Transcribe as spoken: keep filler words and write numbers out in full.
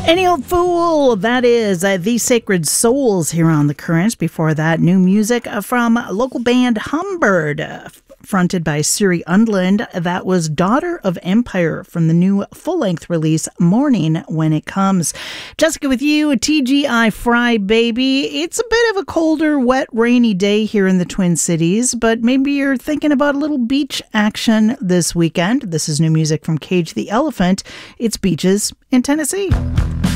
Any Old Fool, that is uh, The Sacred Souls here on The Current. Before that, new music from local band Humbird, uh, fronted by Siri Undland. That was Daughter of Empire from the new full-length release, Morning When It Comes. Jessica with you, T G I Fry, baby. It's a bit of a colder, wet, rainy day here in the Twin Cities, but maybe you're thinking about a little beach action this weekend. This is new music from Cage the Elephant. It's Beaches in Tennessee.